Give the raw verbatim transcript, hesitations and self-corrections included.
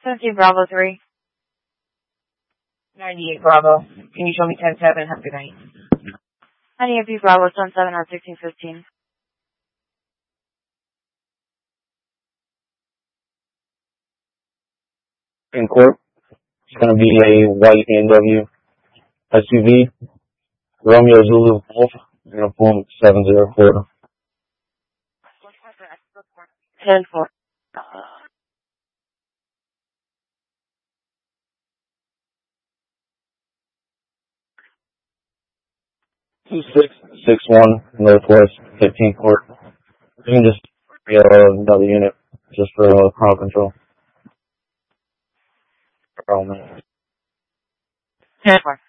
seventeen Bravo three. ninety-eight Bravo. Can you show me ten seven? Have a good night. ninety-eight Bravo, ten seven on sixteen fifteen. In court, it's going to be a white B M W S U V, Romeo Zulu Wolf, uniform seven zero four. ten four. two six six one Northwest fifteen Court. You can just be uh, another unit just for uh, crowd control. Oh, man. ten four.